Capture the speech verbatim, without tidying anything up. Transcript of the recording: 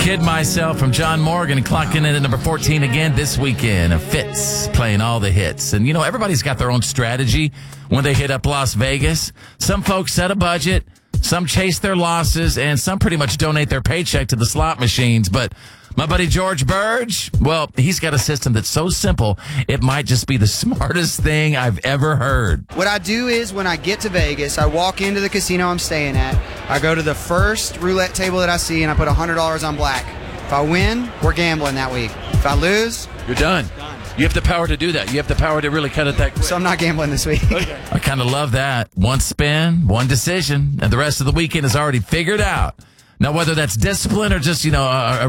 Kid Myself from John Morgan and clocking in at number fourteen again this weekend. Fitz playing all the hits. And, you know, everybody's got their own strategy when they hit up Las Vegas. Some folks set a budget, some chase their losses, and some pretty much donate their paycheck to the slot machines. But my buddy George Burge, well, he's got a system that's so simple, it might just be the smartest thing I've ever heard. What I do is when I get to Vegas, I walk into the casino I'm staying at. I go to the first roulette table that I see, and I put one hundred dollars on black. If I win, we're gambling that week. If I lose, you're done. done. You have the power to do that. You have the power to really cut it that quick. So I'm not gambling this week. Okay. I kind of love that. One spin, one decision, and the rest of the weekend is already figured out. Now, whether that's discipline or just, you know, a, a